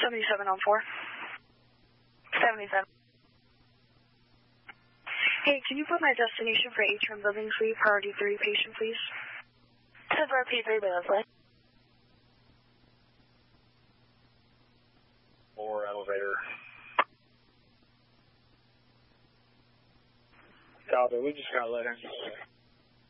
77 on 4. 77. Hey, can you put my destination for Atrium Building Suite, priority 3 patient, please? 10 for P3 Leslie. 4 elevator. Copy, we just got let in.